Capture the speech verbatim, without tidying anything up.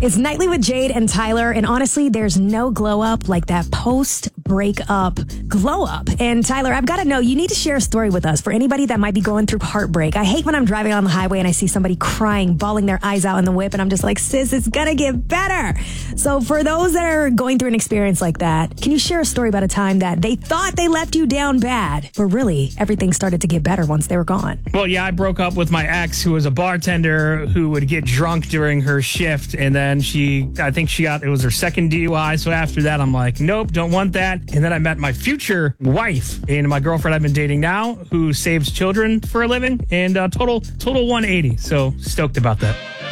It's Nightly with Jade and Tyler, and honestly, there's no glow up like that post-breakup glow up. And Tyler, I've got to know, you need to share a story with us for anybody that might be going through heartbreak. I hate when I'm driving on the highway and I see somebody crying, bawling their eyes out in the whip, and I'm just like, sis, it's gonna get better. So for those that are going through an experience like that, can you share a story about a time that they thought they left you down bad, but really everything started to get better once they were gone? Well, yeah, I broke up with my ex, who was a bartender who would get drunk during her shift, and then she, I think she got, it was her second D U I, so after that, I'm like, nope, don't want that. And then I met my future wife and my girlfriend I've been dating now, who saves children for a living, and uh, total, total one eighty, so stoked about that.